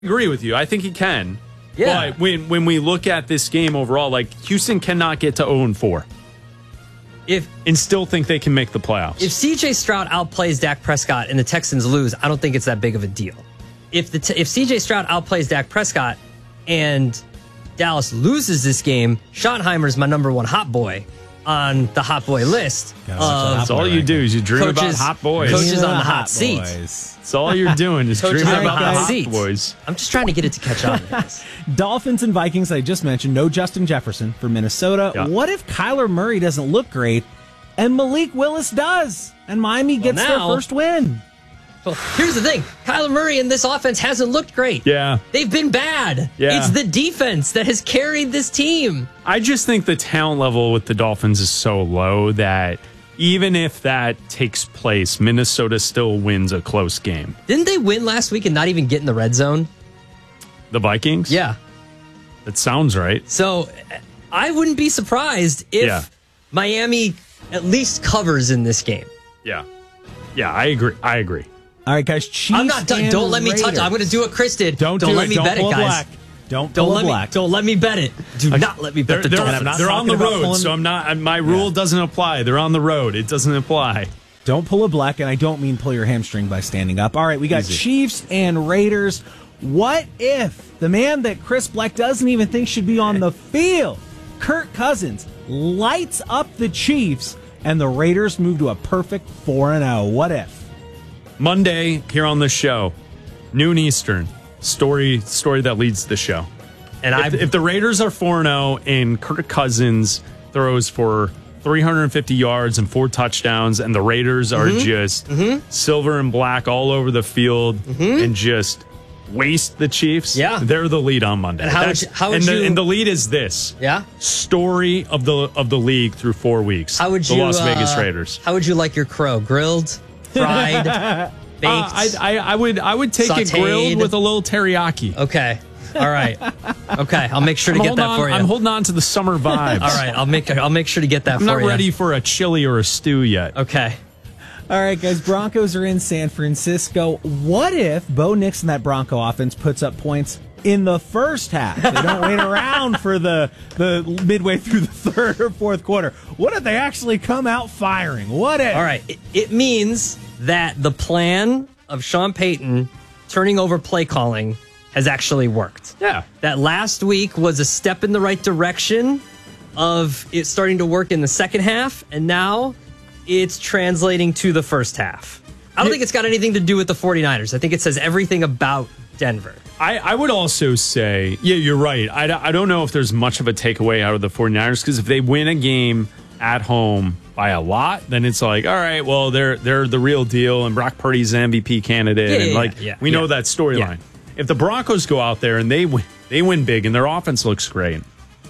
agree with you. I think he can. Yeah. But when we look at this game overall, like Houston cannot get to 0-4 and still think they can make the playoffs. If C.J. Stroud outplays Dak Prescott and the Texans lose, I don't think it's that big of a deal. If C.J. Stroud outplays Dak Prescott and Dallas loses this game, Schottenheimer's my number one hot boy on the hot boy list. That's all you do is you dream about hot boys. Coaches on the hot seat. That's all you're doing is dreaming about the hot boys. I'm just trying to get it to catch on. Dolphins and Vikings, I just mentioned. No Justin Jefferson for Minnesota. Yeah. What if Kyler Murray doesn't look great and Malik Willis does? And Miami gets their first win. Well, here's the thing. Kyler Murray in this offense hasn't looked great. Yeah. They've been bad. Yeah. It's the defense that has carried this team. I just think the talent level with the Dolphins is so low that even if that takes place, Minnesota still wins a close game. Didn't they win last week and not even get in the red zone? The Vikings? Yeah. That sounds right. So I wouldn't be surprised if Miami at least covers in this game. Yeah. Yeah, I agree. All right, guys. Chiefs. I'm not done. Don't let me touch it. I'm going to do what Chris did. Don't let me bet it, guys. Black. Don't let me bet it. Do not let me bet the Dolphins. They're on the road, so I'm not. My rule doesn't apply. They're on the road. It doesn't apply. Don't pull a black, and I don't mean pull your hamstring by standing up. All right, we got Chiefs and Raiders. What if the man that Chris Black doesn't even think should be on the field, Kirk Cousins, lights up the Chiefs, and the Raiders move to a perfect 4-0? What if? Monday here on the show, noon Eastern. Story that leads the show. And if the Raiders are 4-0 and Kirk Cousins throws for 350 yards and 4 touchdowns, and the Raiders are just silver and black all over the field and just waste the Chiefs, they're the lead on Monday. And and the lead is this. Yeah. Story of the league through 4 weeks. How would you the Las Vegas Raiders? How would you like your crow? Grilled, fried, baked? I would take sauteed. it grilled with a little teriyaki. Okay. All right. Okay, I'll make sure to get that for you. I'm holding on to the summer vibes. All right, I'll make sure to get that for you. I'm not ready for a chili or a stew yet. Okay. All right, guys, Broncos are in San Francisco. What if Bo Nix and that Bronco offense puts up points in the first half? They don't wait around for the midway through the third or fourth quarter. What if they actually come out firing? What if? All right, it means that the plan of Sean Payton turning over play calling has actually worked. Yeah. That last week was a step in the right direction of it starting to work in the second half, and now it's translating to the first half. I don't think it's got anything to do with the 49ers. I think it says everything about Denver. I would also say, yeah, you're right. I don't know if there's much of a takeaway out of the 49ers, because if they win a game at home by a lot, then it's like, all right, well, they're the real deal, and Brock Purdy's an MVP candidate. We know that storyline. Yeah. If the Broncos go out there and they win big and their offense looks great,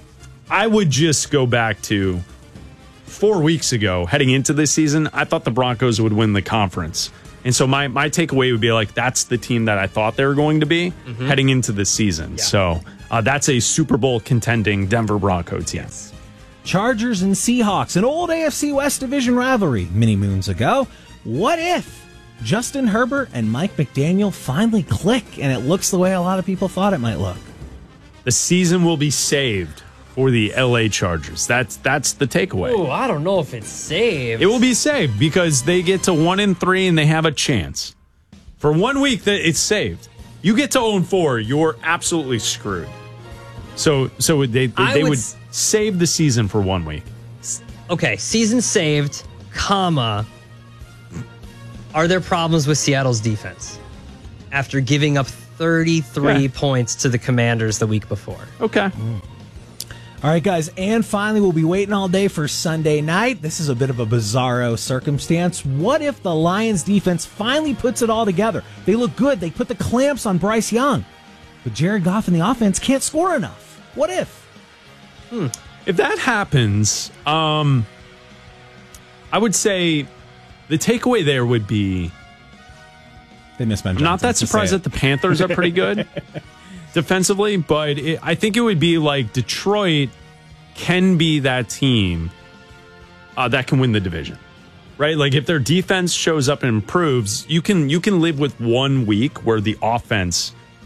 I would just go back to 4 weeks ago, heading into this season, I thought the Broncos would win the conference. And so my takeaway would be like, that's the team that I thought they were going to be heading into the season. Yeah. So that's a Super Bowl contending Denver Bronco team. Yes. Chargers and Seahawks, an old AFC West division rivalry many moons ago. What if Justin Herbert and Mike McDaniel finally click and it looks the way a lot of people thought it might look? The season will be saved for the LA Chargers. That's the takeaway. Oh, I don't know if it's saved. It will be saved because they get to 1-3 and they have a chance. For 1 week, that it's saved. You get to 0-4, you're absolutely screwed. So they would save the season for 1 week. Okay, season saved, comma. Are there problems with Seattle's defense after giving up 33 points to the Commanders the week before? Okay. All right, guys, and finally, we'll be waiting all day for Sunday night. This is a bit of a bizarro circumstance. What if the Lions defense finally puts it all together? They look good. They put the clamps on Bryce Young. But Jared Goff and the offense can't score enough. What if? If that happens, I would say the takeaway there would be they miss Ben Johnson. I'm not that surprised that the Panthers are pretty good defensively, but I think it would be like Detroit can be that team that can win the division, right? Like if their defense shows up and improves, you can live with 1 week where the offense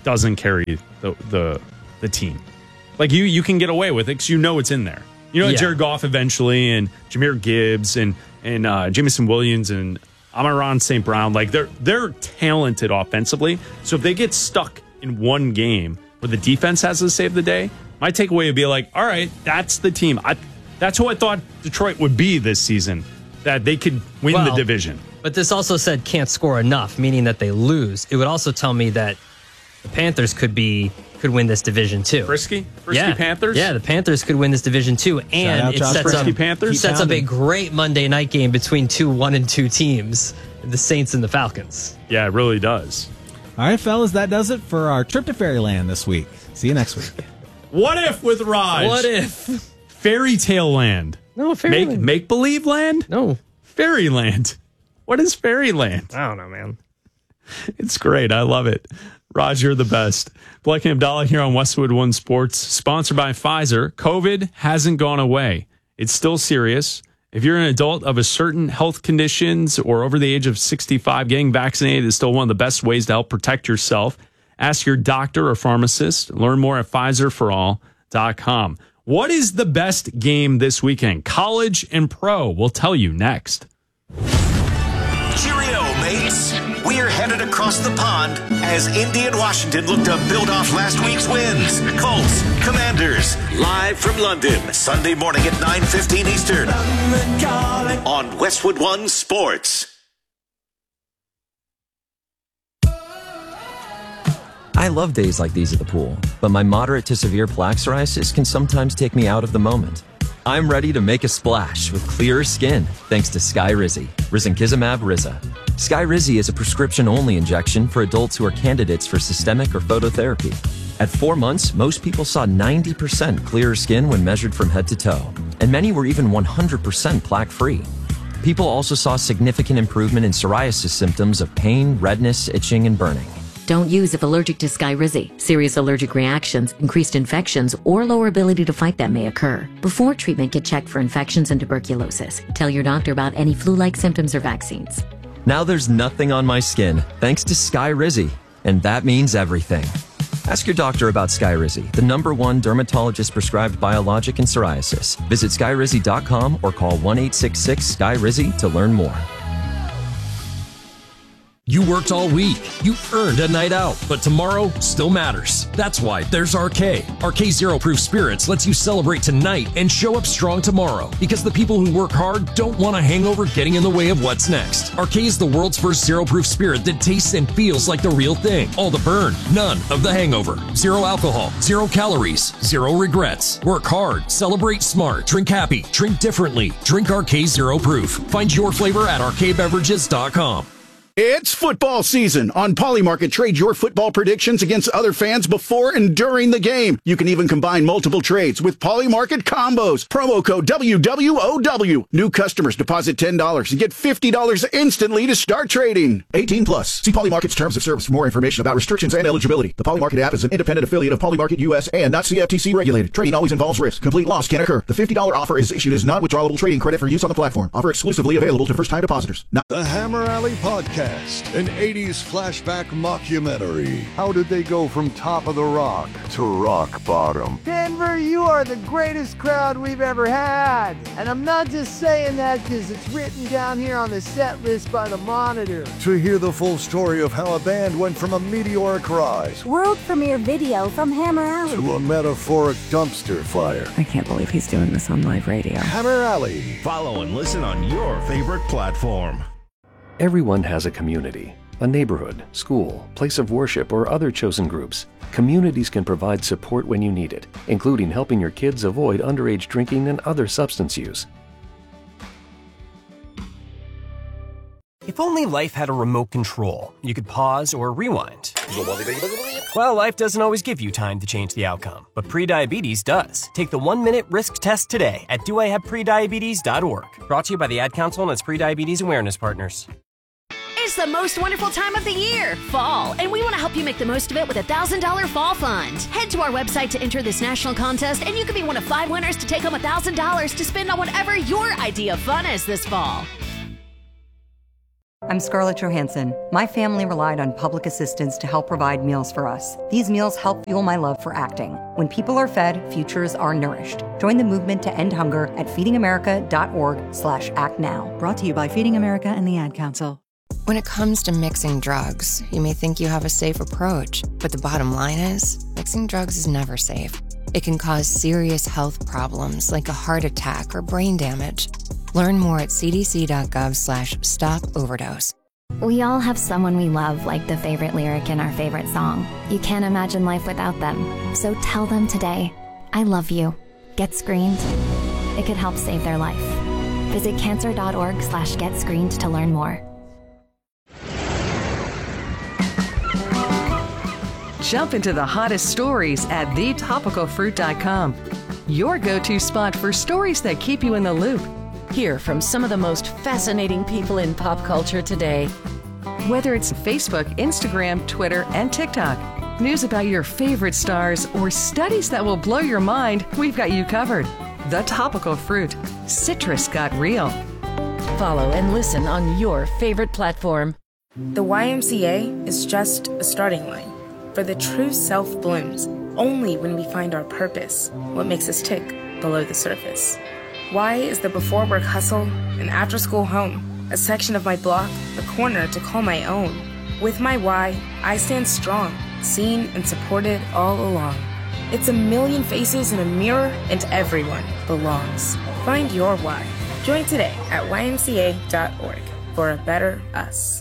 doesn't carry the team. Like you can get away with it because you know it's in there. You know, Jared Goff eventually, and Jahmyr Gibbs and Jameson Williams and Amon-Ra St. Brown. Like they're talented offensively. So if they get stuck in one game where the defense has to save the day, my takeaway would be like, all right, that's the team. That's who I thought Detroit would be this season, that they could win the division. But this also said can't score enough, meaning that they lose. It would also tell me that the Panthers could win this division too. Frisky Panthers? Yeah, the Panthers could win this division too. And it sets up a great Monday night game between 2 1-2 teams, the Saints and the Falcons. Yeah, it really does. All right, fellas, that does it for our trip to Fairyland this week. See you next week. What if with Raj? What if? Fairy Tale Land. No, Fairyland. Make-believe land? No. Fairyland. What is Fairyland? I don't know, man. It's great. I love it. Raj, you're the best. Blake and Abdallah here on Westwood One Sports, sponsored by Pfizer. COVID hasn't gone away. It's still serious. If you're an adult of a certain health conditions or over the age of 65, getting vaccinated is still one of the best ways to help protect yourself. Ask your doctor or pharmacist. Learn more at PfizerForAll.com. What is the best game this weekend? College and pro. We'll tell you next. Cheerio, mates. We're headed across the pond as Indy and Washington look to build off last week's wins. Colts, Commanders, live from London, Sunday morning at 9:15 Eastern on Westwood One Sports. I love days like these at the pool, but my moderate to severe plaque psoriasis can sometimes take me out of the moment. I'm ready to make a splash with clearer skin thanks to Skyrizi, Risankizumab Riza. Skyrizi is a prescription-only injection for adults who are candidates for systemic or phototherapy. At 4 months, most people saw 90% clearer skin when measured from head to toe, and many were even 100% plaque-free. People also saw significant improvement in psoriasis symptoms of pain, redness, itching, and burning. Don't use if allergic to Skyrizi. Serious allergic reactions, increased infections, or lower ability to fight them may occur. Before treatment, get checked for infections and tuberculosis. Tell your doctor about any flu-like symptoms or vaccines. Now there's nothing on my skin thanks to Skyrizi, and that means everything. Ask your doctor about Skyrizi, the #1 dermatologist-prescribed biologic in psoriasis. Visit Skyrizi.com or call 1-866-SKYRIZI to learn more. You worked all week. You earned a night out, but tomorrow still matters. That's why there's RK. RK Zero Proof Spirits lets you celebrate tonight and show up strong tomorrow, because the people who work hard don't want a hangover getting in the way of what's next. RK is the world's first zero proof spirit that tastes and feels like the real thing. All the burn, none of the hangover. Zero alcohol, 0 calories, 0 regrets. Work hard, celebrate smart, drink happy, drink differently. Drink RK Zero Proof. Find your flavor at rkbeverages.com. It's football season. On Polymarket, trade your football predictions against other fans before and during the game. You can even combine multiple trades with Polymarket combos. Promo code WWOW. New customers deposit $10 and get $50 instantly to start trading. 18 plus. See Polymarket's terms of service for more information about restrictions and eligibility. The Polymarket app is an independent affiliate of Polymarket US and not CFTC regulated. Trading always involves risk. Complete loss can occur. The $50 offer is issued as non-withdrawable trading credit for use on the platform. Offer exclusively available to first-time depositors. The Hammer Alley Podcast. An 80s flashback mockumentary. How did they go from top of the rock to rock bottom? Denver, you are the greatest crowd we've ever had. And I'm not just saying that because it's written down here on the set list by the Monitor. To hear the full story of how a band went from a meteoric rise, world premiere video from Hammer Alley, to a metaphoric dumpster fire. I can't believe he's doing this on live radio. Hammer Alley. Follow and listen on your favorite platform. Everyone has a community, a neighborhood, school, place of worship, or other chosen groups. Communities can provide support when you need it, including helping your kids avoid underage drinking and other substance use. If only life had a remote control, you could pause or rewind. Well, life doesn't always give you time to change the outcome, but prediabetes does. Take the 1-minute risk test today at doihaveprediabetes.org. Brought to you by the Ad Council and its prediabetes awareness partners. It's the most wonderful time of the year, fall, and we want to help you make the most of it with a $1,000 fall fund. Head to our website to enter this national contest, and you could be one of 5 winners to take home $1,000 to spend on whatever your idea of fun is this fall. I'm Scarlett Johansson. My family relied on public assistance to help provide meals for us. These meals help fuel my love for acting. When people are fed, futures are nourished. Join the movement to end hunger at feedingamerica.org/actnow. Brought to you by Feeding America and the Ad Council. When it comes to mixing drugs, you may think you have a safe approach, but the bottom line is, mixing drugs is never safe. It can cause serious health problems like a heart attack or brain damage. Learn more at cdc.gov/stop-overdose. We all have someone we love, like the favorite lyric in our favorite song. You can't imagine life without them. So tell them today, I love you. Get screened. It could help save their life. Visit cancer.org/getscreened to learn more. Jump into the hottest stories at thetopicalfruit.com. Your go-to spot for stories that keep you in the loop. Hear from some of the most fascinating people in pop culture today. Whether it's Facebook, Instagram, Twitter, and TikTok, news about your favorite stars, or studies that will blow your mind, we've got you covered. The Topical Fruit. Citrus got real. Follow and listen on your favorite platform. The YMCA is just a starting line. For the true self blooms only when we find our purpose, what makes us tick below the surface. Y is the before work hustle, an after school home, a section of my block, a corner to call my own. With my Y, I stand strong, seen and supported all along. It's a million faces in a mirror and everyone belongs. Find your Y. Join today at ymca.org for a better us.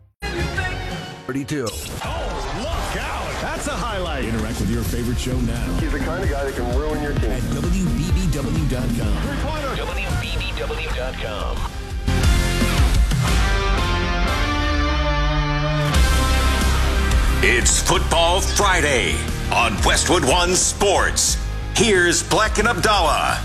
32. That's a highlight. Interact with your favorite show now. He's the kind of guy that can ruin your team. At WBBW.com. WBBW.com. It's Football Friday on Westwood One Sports. Here's Black and Abdallah.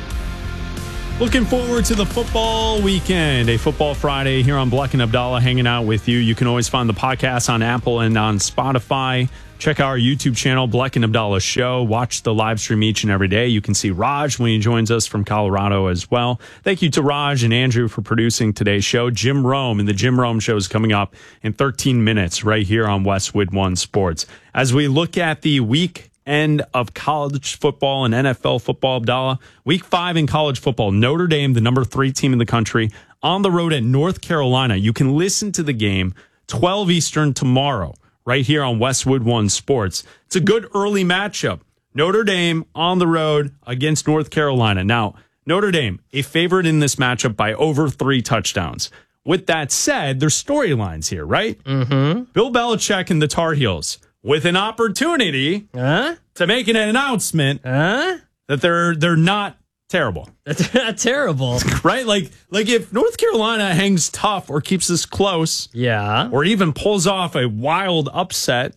Looking forward to the football weekend, a Football Friday here on Black and Abdallah hanging out with you. You can always find the podcast on Apple and on Spotify. Check out our YouTube channel, Black and Abdallah Show. Watch the live stream each and every day. You can see Raj when he joins us from Colorado as well. Thank you to Raj and Andrew for producing today's show. Jim Rome and the Jim Rome Show is coming up in 13 minutes right here on Westwood One Sports. As we look at the weekend of college football and NFL football, Abdallah, week 5 in college football, Notre Dame, the number 3 team in the country, on the road at North Carolina. You can listen to the game 12 Eastern tomorrow, right here on Westwood One Sports. It's a good early matchup. Notre Dame on the road against North Carolina. Now, Notre Dame, a favorite in this matchup by over 3 touchdowns. With that said, there's storylines here, right? Mm-hmm. Bill Belichick and the Tar Heels with an opportunity to make an announcement that they're not terrible. That's not terrible. Right? Like if North Carolina hangs tough or keeps this close, or even pulls off a wild upset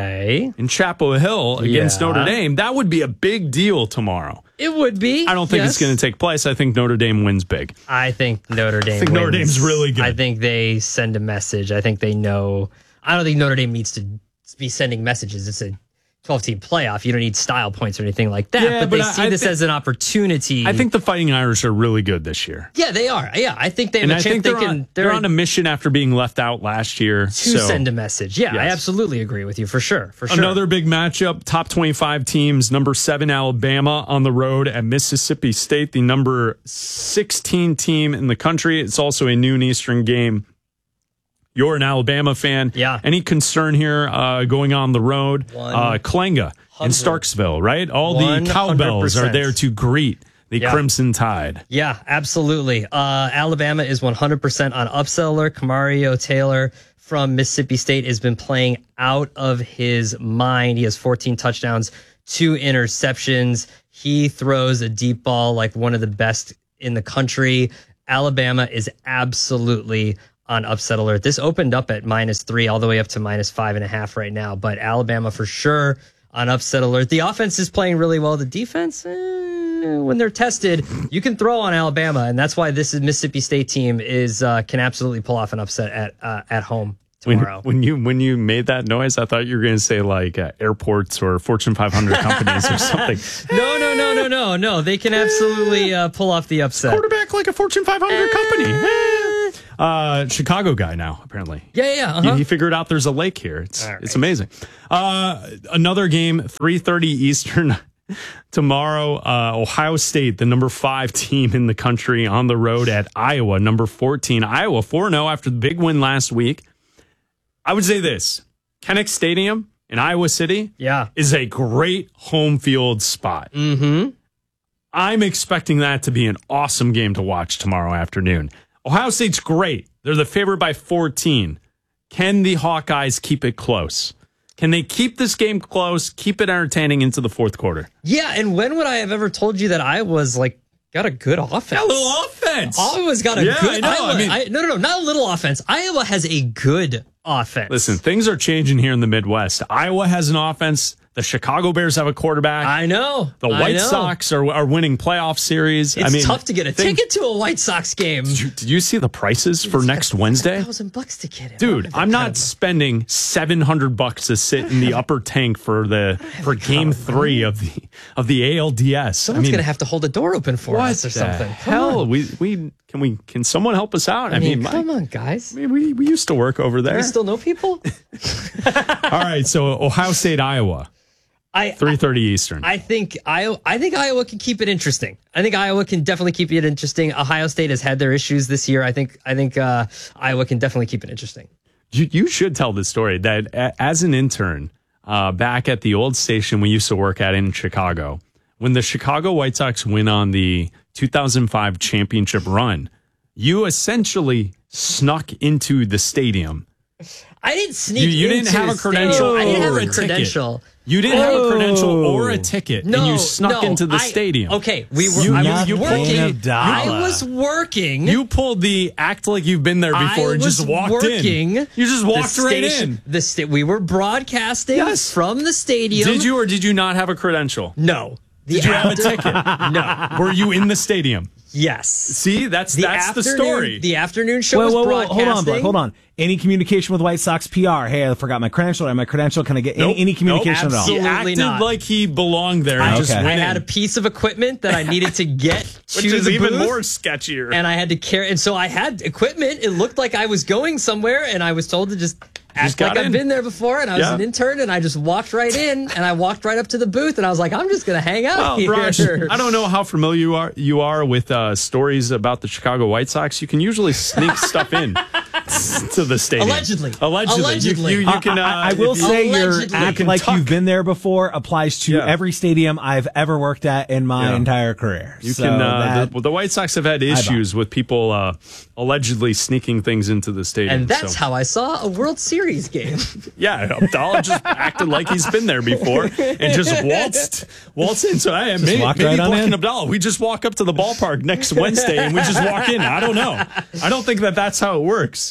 in Chapel Hill against Notre Dame, that would be a big deal tomorrow. It would be. I don't think it's going to take place. I think Notre Dame wins big. I think Notre Dame wins. Notre Dame's really good. I think they send a message. I think they know. I don't think Notre Dame needs to be sending messages. It's a 12-team playoff. You don't need style points or anything like that. Yeah, but they see this as an opportunity. I think the Fighting Irish are really good this year. Yeah, they are. Yeah, I think they have a chance. They're on a mission after being left out last year. To send a message. Yeah, yes. I absolutely agree with you for sure. Another big matchup, top 25 teams, number 7 Alabama on the road at Mississippi State, the number 16 team in the country. It's also a noon Eastern game. You're an Alabama fan. Yeah. Any concern here going on the road? Kalenga in Starksville, right? All 100%. The cowbells are there to greet the Crimson Tide. Yeah, absolutely. Alabama is 100% on upset alert. Kamario Taylor from Mississippi State has been playing out of his mind. He has 14 touchdowns, 2 interceptions. He throws a deep ball like one of the best in the country. Alabama is absolutely on upset alert. This opened up at -3 all the way up to -5.5 right now, but Alabama for sure on upset alert. The offense is playing really well. The defense, when they're tested, you can throw on Alabama, and that's why this Mississippi State team can absolutely pull off an upset at home tomorrow. When you made that noise, I thought you were going to say like airports or Fortune 500 companies or something. No. They can absolutely pull off the upset. Quarterback like a Fortune 500 company. Chicago guy now, apparently. Yeah. He figured out there's a lake here. It's amazing. Another game, 3:30 Eastern tomorrow. Ohio State, the number 5 team in the country, on the road at Iowa, number 14. Iowa 4-0 after the big win last week. I would say this: Kinnick Stadium in Iowa City is a great home field spot. Mm-hmm. I'm expecting that to be an awesome game to watch tomorrow afternoon. Ohio State's great. They're the favorite by 14. Can the Hawkeyes keep it close? Can they keep this game close, keep it entertaining into the fourth quarter? Yeah, and when would I have ever told you that Iowa's got a good offense? Got a little offense. Iowa's got a good. I know. No, not a little offense. Iowa has a good offense. Listen, things are changing here in the Midwest. Iowa has an offense. The Chicago Bears have a quarterback. I know. The White Sox are winning playoff series. It's tough to get a ticket to a White Sox game. Did you see the prices for next Wednesday? $1,000 to get it. Dude, I'm not spending $700 to sit in the upper tank for game 3 of the ALDS. Someone's gonna have to hold the door open for us or something. Hell, can someone help us out? I mean, come on, guys. We used to work over there. We still know people. All right, so Ohio State, Iowa. 3:30 Eastern. I think Iowa can keep it interesting. I think Iowa can definitely keep it interesting. Ohio State has had their issues this year. I think Iowa can definitely keep it interesting. You should tell the story that as an intern back at the old station we used to work at in Chicago, when the Chicago White Sox went on the 2005 championship run, you essentially snuck into the stadium. I didn't sneak. You didn't have a credential. I didn't have or a credential. You didn't have a credential or a ticket, and you snuck into the stadium. Okay, I was working. You pulled the act like you've been there before and just walked in. You just walked right in. We were broadcasting from the stadium. Did you or did you not have a credential? No. Did you have a ticket? No. Were you in the stadium? Yes. See, that's the story. The afternoon show was broadcasting. Hold on. Any communication with White Sox PR? Hey, I forgot my credential. I have my credential. Can I get any communication at all? Absolutely he acted not. like he belonged there. I had a piece of equipment that I needed to get to which is the even booth, more sketchier. And I had to carry. And so I had equipment. It looked like I was going somewhere, and I was told to just act like I've been there before. And I was an intern, and I just walked right in, and I walked right up to the booth, and I was like, I'm just going to hang out here. Raj, I don't know how familiar you are with stories about the Chicago White Sox. You can usually sneak stuff in to the stadium. Allegedly. You can. I will say your act like you've been there before applies to every stadium I've ever worked at in my entire career. You can. The White Sox have had issues with people allegedly sneaking things into the stadium. And that's how I saw a World Series game. Yeah, Abdallah just acted like he's been there before and just waltzed in. So maybe Buck and Abdallah, we just walk up to the ballpark next Wednesday and we just walk in. I don't know. I don't think that's how it works.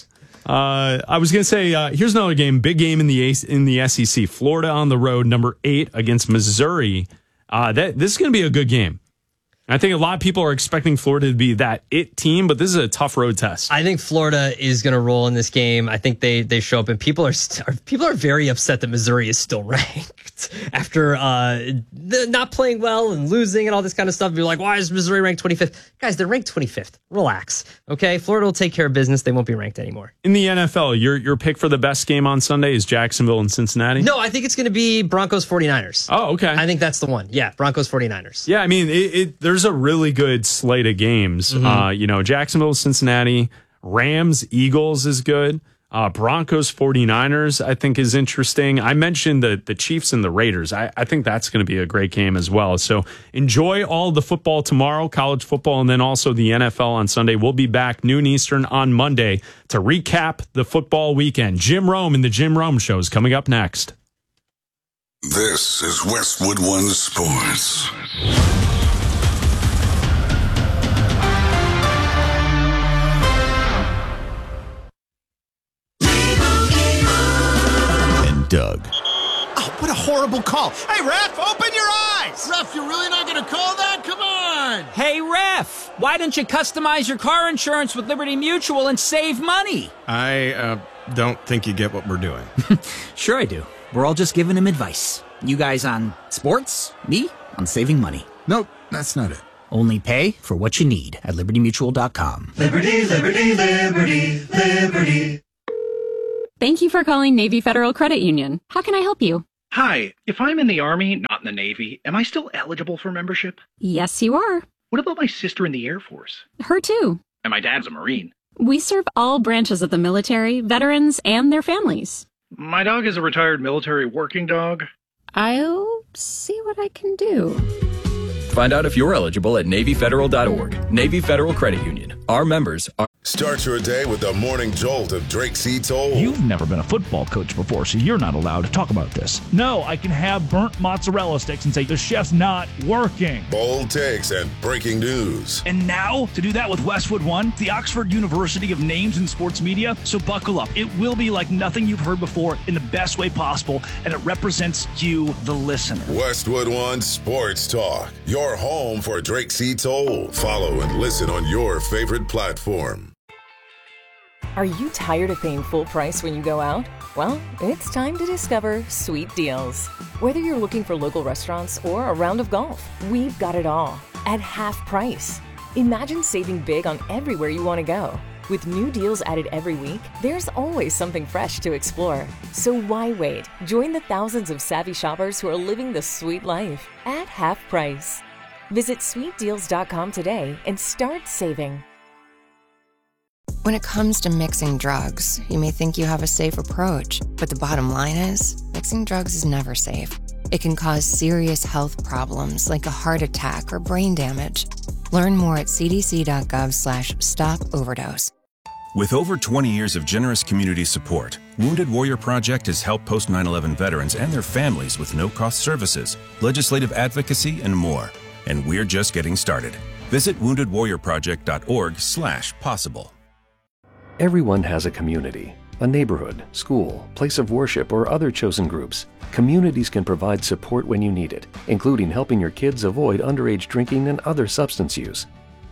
I was going to say, here's another game, big game in the SEC. Florida on the road, number 8 against Missouri. This is going to be a good game. I think a lot of people are expecting Florida to be that it team, but this is a tough road test. I think Florida is going to roll in this game. I think they show up, and people are very upset that Missouri is still ranked after not playing well and losing and all this kind of stuff. You're like, why is Missouri ranked 25th? Guys, they're ranked 25th. Relax, okay? Florida will take care of business. They won't be ranked anymore. In the NFL, your pick for the best game on Sunday is Jacksonville and Cincinnati? No, I think it's going to be Broncos 49ers. Oh, okay. I think that's the one. Yeah, Broncos 49ers. Yeah, I mean, there's a really good slate of games. Mm-hmm. Jacksonville, Cincinnati, Rams, Eagles is good. Broncos, 49ers, I think is interesting. I mentioned the Chiefs and the Raiders. I think that's going to be a great game as well. So enjoy all the football tomorrow, college football, and then also the NFL on Sunday. We'll be back noon Eastern on Monday to recap the football weekend. Jim Rome and the Jim Rome Show is coming up next. This is Westwood One Sports. Doug. Oh, what a horrible call. Hey, ref, open your eyes. Ref, you're really not going to call that? Come on. Hey, ref, why don't you customize your car insurance with Liberty Mutual and save money? I don't think you get what we're doing. Sure I do. We're all just giving him advice. You guys on sports, me on saving money. Nope, that's not it. Only pay for what you need at libertymutual.com. Liberty, liberty, liberty, liberty. Thank you for calling Navy Federal Credit Union. How can I help you? Hi, if I'm in the Army, not in the Navy, am I still eligible for membership? Yes, you are. What about my sister in the Air Force? Her too. And my dad's a Marine. We serve all branches of the military, veterans, and their families. My dog is a retired military working dog. I'll see what I can do. Find out if you're eligible at NavyFederal.org. Navy Federal Credit Union. Our members are... Start your day with the morning jolt of Drake C. Toll. You've never been a football coach before, so you're not allowed to talk about this. No, I can have burnt mozzarella sticks and say the chef's not working. Bold takes and breaking news. And now, to do that with Westwood One, the Oxford University of Names in Sports Media. So buckle up. It will be like nothing you've heard before in the best way possible, and it represents you, the listener. Westwood One Sports Talk. Your home for Drake C. Toll. Follow and listen on your favorite platform. Are you tired of paying full price when you go out? Well, it's time to discover Sweet Deals. Whether you're looking for local restaurants or a round of golf, we've got it all at half price. Imagine saving big on everywhere you want to go. With new deals added every week, there's always something fresh to explore. So why wait? Join the thousands of savvy shoppers who are living the sweet life at half price. Visit sweetdeals.com today and start saving. When it comes to mixing drugs, you may think you have a safe approach, but the bottom line is, mixing drugs is never safe. It can cause serious health problems like a heart attack or brain damage. Learn more at cdc.gov/stop-overdose. With over 20 years of generous community support, Wounded Warrior Project has helped post 9/11 veterans and their families with no-cost services, legislative advocacy, and more. And we're just getting started. Visit woundedwarriorproject.org/possible. Everyone has a community, a neighborhood, school, place of worship, or other chosen groups. Communities can provide support when you need it, including helping your kids avoid underage drinking and other substance use.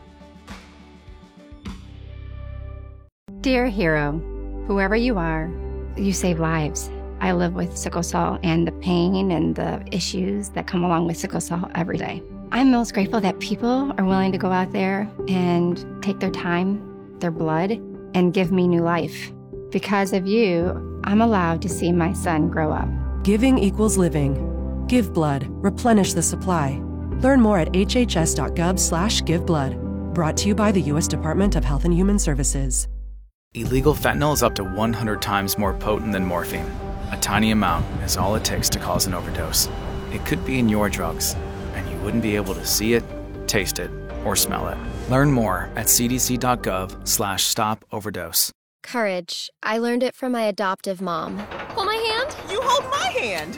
Dear hero, whoever you are, you save lives. I live with sickle cell and the pain and the issues that come along with sickle cell every day. I'm most grateful that people are willing to go out there and take their time, their blood, and give me new life. Because of you, I'm allowed to see my son grow up. Giving equals living. Give blood. Replenish the supply. Learn more at hhs.gov/giveblood. Brought to you by the U.S. Department of Health and Human Services. Illegal fentanyl is up to 100 times more potent than morphine. A tiny amount is all it takes to cause an overdose. It could be in your drugs, and you wouldn't be able to see it, taste it, or smell it. Learn more at cdc.gov/stop-overdose. Courage. I learned it from my adoptive mom. Hold my hand. You hold my hand.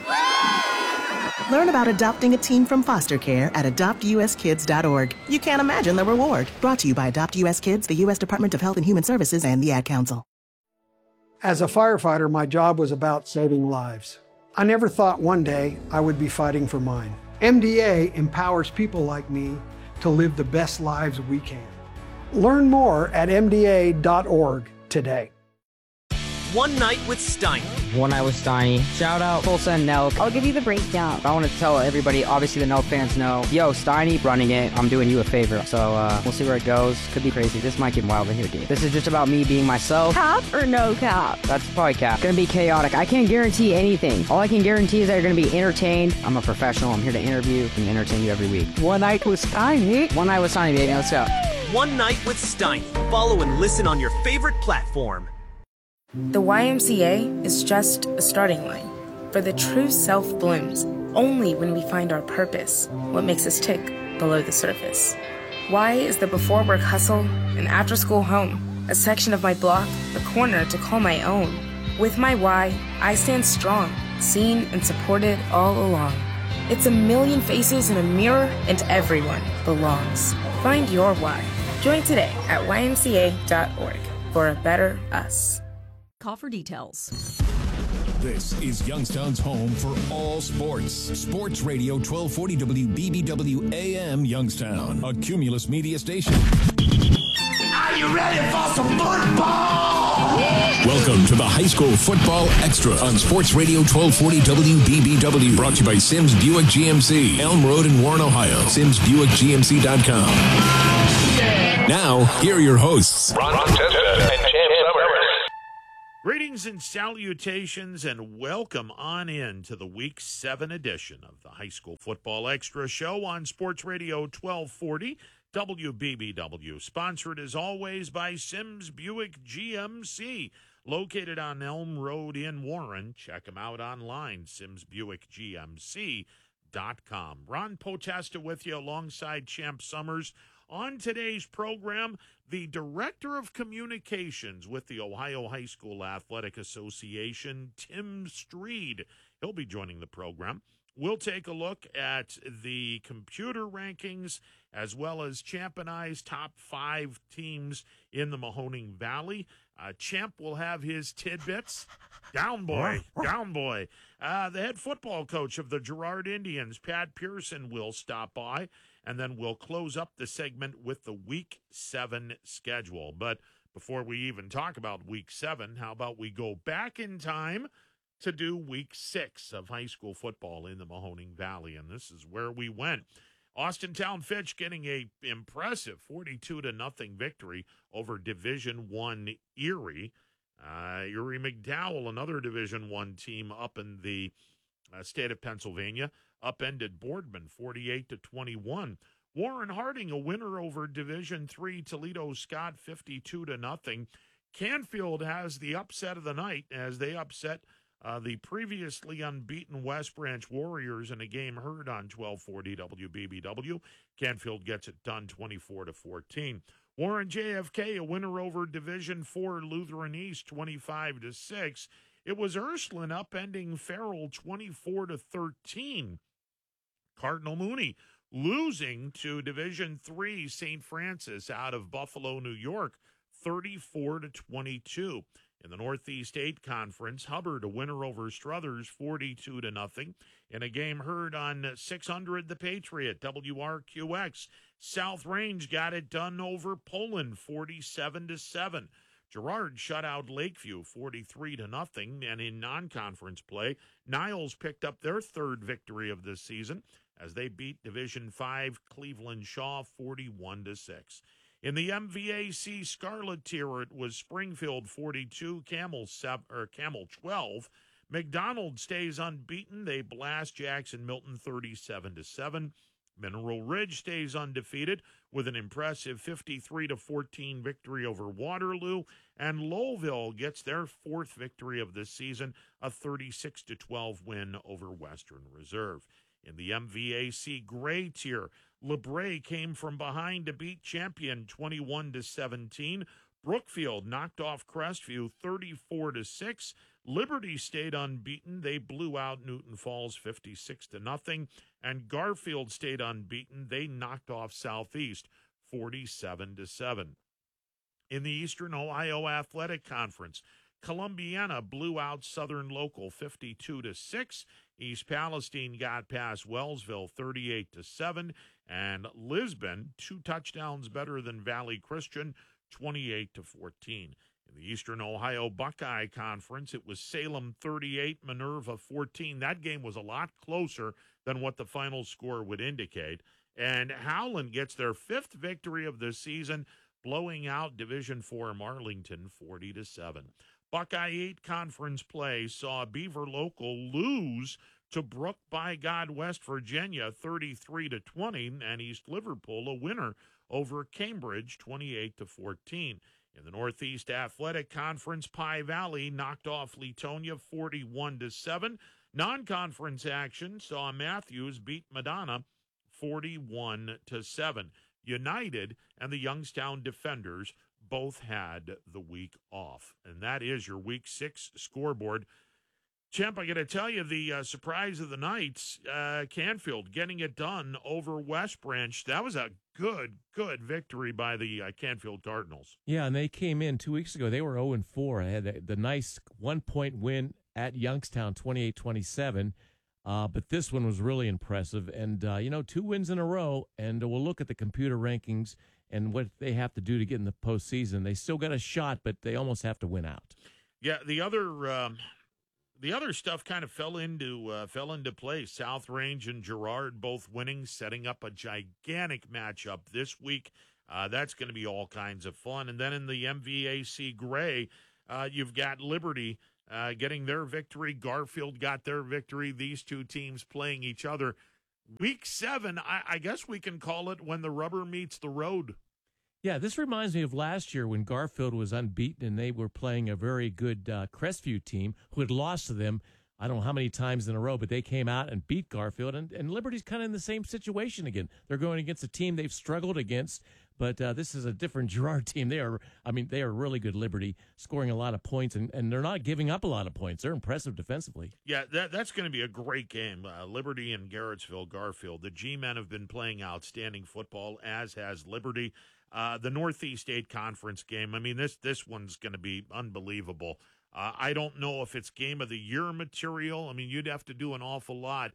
Learn about adopting a teen from foster care at adoptuskids.org. You can't imagine the reward. Brought to you by Adopt US Kids, the U.S. Department of Health and Human Services, and the Ad Council. As a firefighter, my job was about saving lives. I never thought one day I would be fighting for mine. MDA empowers people like me to live the best lives we can. Learn more at MDA.org today. One Night with Steiny. One Night with Steiny. Shout out Tulsa and Nelk. I'll give you the breakdown. I want to tell everybody, obviously the Nelk fans know, yo, Steiny running it, I'm doing you a favor. So we'll see where it goes. Could be crazy. This might get wild in here, dude. This is just about me being myself. Cap or no cap? That's probably cap. Gonna be chaotic. I can't guarantee anything. All I can guarantee is that you're gonna be entertained. I'm a professional. I'm here to interview and entertain you every week. One Night with Steiny. One Night with Steiny, baby. Let's go. One Night with Steiny. Follow and listen on your favorite platform. The YMCA is just a starting line, for the true self blooms only when we find our purpose, what makes us tick below the surface. Y is the before work hustle, an after school home, a section of my block, a corner to call my own. With my Y, I stand strong, seen and supported all along. It's a million faces in a mirror, and everyone belongs. Find your Y. Join today at ymca.org for a better us. Call for details. This is Youngstown's home for all sports. Sports Radio 1240 WBBW AM Youngstown, a Cumulus media station. Are you ready for some football? Yeah! Welcome to the High School Football Extra on Sports Radio 1240 WBBW. Brought to you by Sims Buick GMC, Elm Road in Warren, Ohio. SimsBuickGMC.com. Now, here are your hosts, Ron Testa and Chance Summers. Greetings and salutations, and welcome on in to the Week 7 edition of the High School Football Extra Show on Sports Radio 1240 WBBW. Sponsored, as always, by Sims Buick GMC, located on Elm Road in Warren. Check them out online, SimsBuickGMC.com. Ron Potesta with you alongside Champ Summers. On today's program, the Director of Communications with the Ohio High School Athletic Association, Tim Streed. He'll be joining the program. We'll take a look at the computer rankings as well as Champ and I's top 5 teams in the Mahoning Valley. Champ will have his tidbits. Down boy, down boy. The head football coach of the Girard Indians, Pat Pearson, will stop by. And then we'll close up the segment with the Week 7 schedule. But before we even talk about Week 7, how about we go back in time to do Week 6 of high school football in the Mahoning Valley. And this is where we went. Austintown Fitch getting a impressive 42-0 victory over Division I Erie. Erie McDowell, another Division I team up in the state of Pennsylvania, upended Boardman 48-21. Warren Harding, a winner over Division III Toledo Scott 52-0. Canfield has the upset of the night as they upset the previously unbeaten West Branch Warriors in a game heard on 1240 WBBW. Canfield gets it done 24-14. Warren JFK, a winner over Division IV Lutheran East 25-6. It was Ursuline upending Farrell 24-13. Cardinal Mooney losing to Division III St. Francis out of Buffalo, New York, 34-22. In the Northeast 8 Conference, Hubbard, a winner over Struthers, 42-0. In a game heard on 600 The Patriot, WRQX, South Range got it done over Poland, 47-7. Girard shut out Lakeview 43-0, and in non-conference play, Niles picked up their third victory of this season as they beat Division V Cleveland Shaw 41-6. In the MVAC Scarlet tier, it was Springfield 42, Camel 12. McDonald stays unbeaten. They blast Jackson Milton 37-7. Mineral Ridge stays undefeated with an impressive 53-14 victory over Waterloo, and Lowville gets their 4th victory of this season, a 36-12 win over Western Reserve. In the MVAC Gray tier, LeBray came from behind to beat Champion 21-17. Brookfield knocked off Crestview 34-6. Liberty stayed unbeaten. They blew out Newton Falls 56-0. And Garfield stayed unbeaten. They knocked off Southeast 47-7. In the Eastern Ohio Athletic Conference, Columbiana blew out Southern Local 52-6. East Palestine got past Wellsville 38-7. And Lisbon, 2 touchdowns better than Valley Christian, 28-14. In the Eastern Ohio Buckeye Conference, it was Salem 38, Minerva 14. That game was a lot closer than what the final score would indicate. And Howland gets their 5th victory of the season, blowing out Division IV Marlington 40-7. Buckeye 8 conference play saw Beaver Local lose to Brook by God West Virginia 33-20, and East Liverpool a winner over Cambridge 28-14. In the Northeast Athletic Conference, Pie Valley knocked off Leetonia 41-7. Non-conference action saw Matthews beat Madonna 41-7. United and the Youngstown Defenders both had the week off. And that is your Week 6 scoreboard. Champ, I got to tell you, the surprise of the night, Canfield getting it done over West Branch. That was a good victory by the Canfield Cardinals. Yeah, and they came in 2 weeks ago. They were 0-4. They had the nice 1-point win at Youngstown, 28-27. But this one was really impressive. And, 2 wins in a row. And we'll look at the computer rankings and what they have to do to get in the postseason. They still got a shot, but they almost have to win out. Yeah, the other stuff kind of fell into place. South Range and Girard both winning, setting up a gigantic matchup this week. That's going to be all kinds of fun. And then in the MVAC Gray, you've got Liberty getting their victory. Garfield got their victory. These two teams playing each other. Week 7, I guess we can call it when the rubber meets the road. Yeah, this reminds me of last year when Garfield was unbeaten and they were playing a very good Crestview team who had lost to them, I don't know how many times in a row, but they came out and beat Garfield. And Liberty's kind of in the same situation again. They're going against a team they've struggled against, but this is a different Girard team. They are really good, Liberty, scoring a lot of points, and they're not giving up a lot of points. They're impressive defensively. Yeah, that's going to be a great game. Liberty and Garrettsville, Garfield. The G-men have been playing outstanding football, as has Liberty. The Northeast 8 Conference game, I mean, this one's going to be unbelievable. I don't know if it's game of the year material. I mean, you'd have to do an awful lot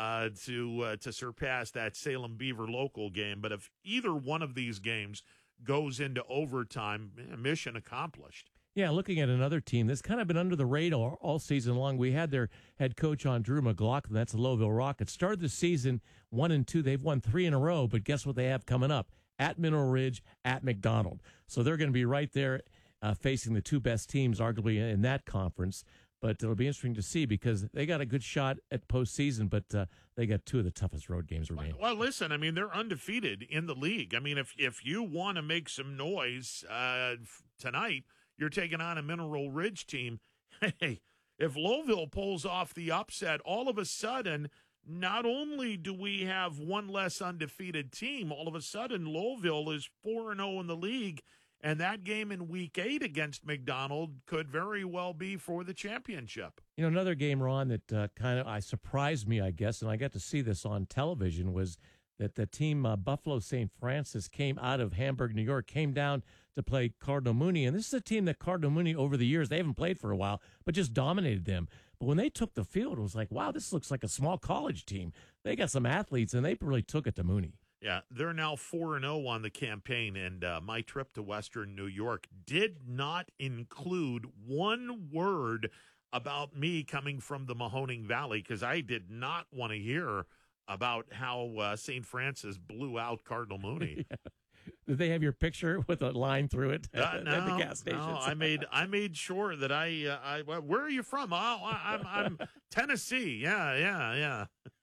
to surpass that Salem Beaver local game. But if either one of these games goes into overtime, mission accomplished. Yeah, looking at another team that's kind of been under the radar all season long. We had their head coach on, Drew McLaughlin. That's the Lowville Rockets. Started the season 1-2. They've won 3 in a row, but guess what they have coming up? At Mineral Ridge, at McDonald. So they're going to be right there facing the two best teams, arguably, in that conference. But it'll be interesting to see because they got a good shot at postseason, but they got 2 of the toughest road games remaining. Well, listen, I mean, they're undefeated in the league. I mean, if you want to make some noise tonight, you're taking on a Mineral Ridge team. Hey, if Lowville pulls off the upset, all of a sudden, not only do we have one less undefeated team, all of a sudden Lowville is 4-0 in the league, and that game in Week 8 against McDonald could very well be for the championship. You know, another game, Ron, that kind of surprised me, I guess, and I got to see this on television, was that the team Buffalo St. Francis came out of Hamburg, New York, came down to play Cardinal Mooney. And this is a team that Cardinal Mooney, over the years, they haven't played for a while, but just dominated them. But when they took the field, it was like, wow, this looks like a small college team. They got some athletes, and they really took it to Mooney. Yeah, they're now 4-0 on the campaign, and my trip to Western New York did not include one word about me coming from the Mahoning Valley, because I did not want to hear about how St. Francis blew out Cardinal Mooney. Yeah. Did they have your picture with a line through it at the gas station? No, I made sure that I where are you from? Oh, I'm Tennessee. Yeah.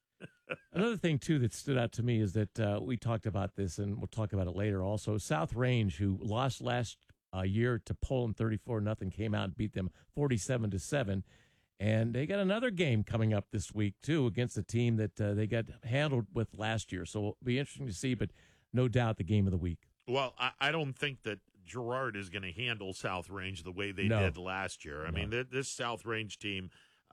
Another thing, too, that stood out to me is that we talked about this, and we'll talk about it later also. South Range, who lost last year to Poland 34-0, came out and beat them 47-7. And they got another game coming up this week, too, against a team that they got handled with last year. So it'll be interesting to see, but no doubt the game of the week. Well, I don't think that Girard is going to handle South Range the way they did last year. I mean, this South Range team,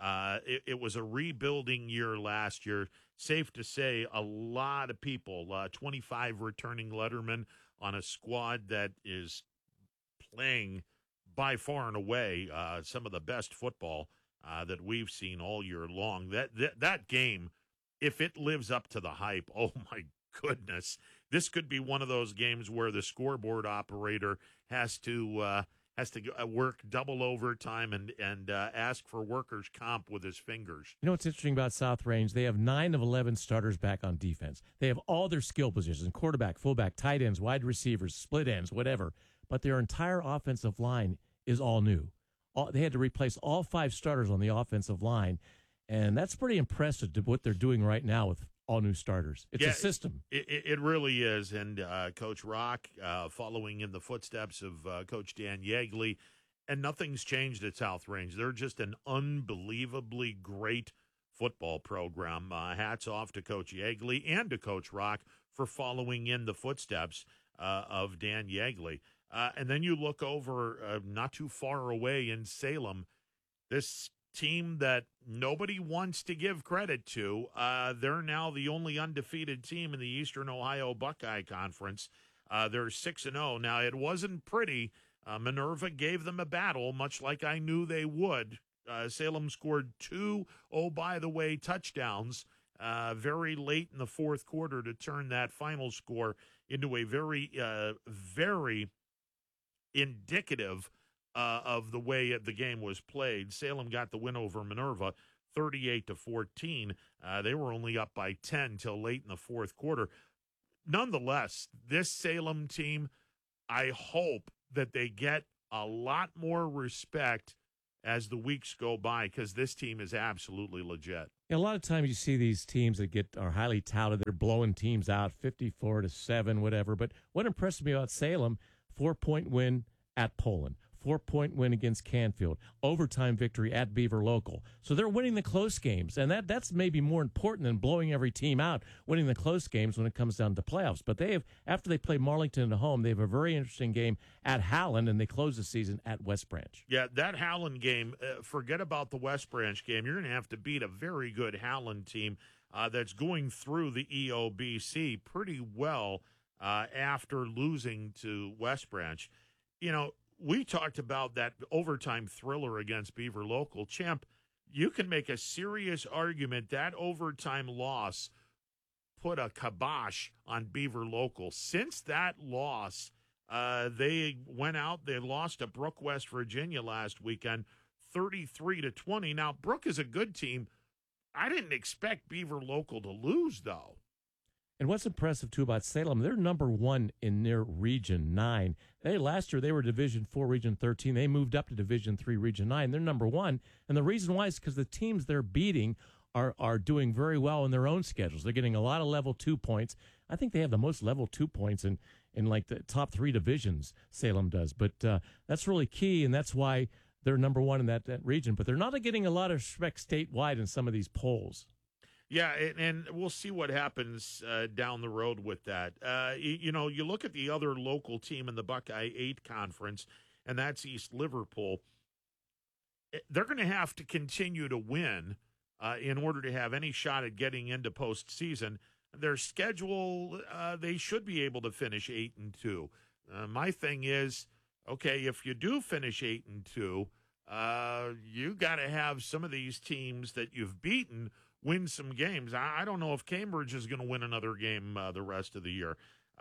it was a rebuilding year last year. Safe to say, a lot of people, 25 returning lettermen on a squad that is playing by far and away some of the best football that we've seen all year long. That game, if it lives up to the hype, oh my goodness, this could be one of those games where the scoreboard operator has to work double overtime and ask for workers' comp with his fingers. You know what's interesting about South Range? They have 9 of 11 starters back on defense. They have all their skill positions: quarterback, fullback, tight ends, wide receivers, split ends, whatever. But their entire offensive line is all new. They had to replace all 5 starters on the offensive line, and that's pretty impressive to what they're doing right now with all new starters. It's a system. It really is. And Coach Rock, following in the footsteps of Coach Dan Yeagley, and nothing's changed at South Range. They're just an unbelievably great football program. Hats off to Coach Yeagley and to Coach Rock for following in the footsteps of Dan Yeagley. And then you look over not too far away in Salem, this team that nobody wants to give credit to. They're now the only undefeated team in the Eastern Ohio Buckeye Conference. They're 6-0. Now, it wasn't pretty. Minerva gave them a battle, much like I knew they would. Salem scored 2, by the way, touchdowns very late in the fourth quarter to turn that final score into a very indicative of the way the game was played. Salem got the win over Minerva, 38-14. They were only up by 10 till late in the fourth quarter. Nonetheless, this Salem team, I hope that they get a lot more respect as the weeks go by, because this team is absolutely legit. A lot of times you see these teams that are highly touted. They're blowing teams out 54-7, whatever. But what impressed me about Salem, 4-point win at Poland, 4-point win against Canfield, overtime victory at Beaver Local. So they're winning the close games, and that's maybe more important than blowing every team out, winning the close games when it comes down to playoffs. But they have, after they play Marlington at home, they have a very interesting game at Howland, and they close the season at West Branch. Yeah, that Howland game, forget about the West Branch game. You're going to have to beat a very good Howland team that's going through the EOBC pretty well after losing to West Branch. You know, we talked about that overtime thriller against Beaver Local. Champ, you can make a serious argument that overtime loss put a kibosh on Beaver Local. Since that loss, they went out, they lost to Brook, West Virginia last weekend, 33-20. Now, Brook is a good team. I didn't expect Beaver Local to lose, though. And what's impressive, too, about Salem, they're number 1 in their Region 9. Last year, they were Division 4, Region 13. They moved up to Division 3, Region 9. They're number 1. And the reason why is because the teams they're beating are doing very well in their own schedules. They're getting a lot of level 2 points. I think they have the most level 2 points in like the top 3 divisions, Salem does. But that's really key, and that's why they're number 1 in that region. But they're not getting a lot of respect statewide in some of these polls. Yeah, and we'll see what happens down the road with that. You know, you look at the other local team in the Buckeye 8 Conference, and that's East Liverpool. They're going to have to continue to win in order to have any shot at getting into postseason. Their schedule, they should be able to finish 8-2. My thing is, okay, if you do finish 8-2, you got to have some of these teams that you've beaten win some games. I don't know if Cambridge is going to win another game the rest of the year.